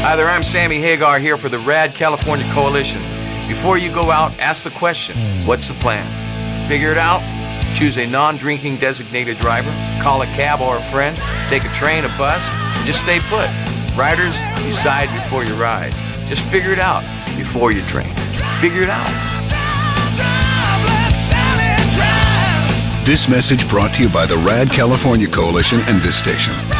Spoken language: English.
Hi there, I'm Sammy Hagar here for the Rad California Coalition. Before you go out, ask the question, what's the plan? Figure it out? Choose a non-drinking designated driver, call a cab or a friend, take a train, a bus, and just stay put. Riders, decide before you ride. Just figure it out before you drink. Figure it out. This message brought to you by the Rad California Coalition and this station.